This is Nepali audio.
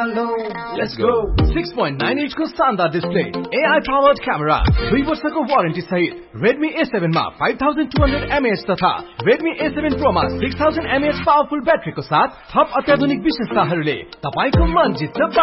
Let's go. 6.9 inch को शानदार डिस्प्ले, AI powered camera, 2 वर्षको वारेन्टी सहित Redmi A7 मा 5200 mAh तथा Redmi A7 Pro मा 6000 mAh पावरफुल ब्याट्रीको साथ थप अत्याधुनिक विशेषताहरूले तपाईको मन जित्छ।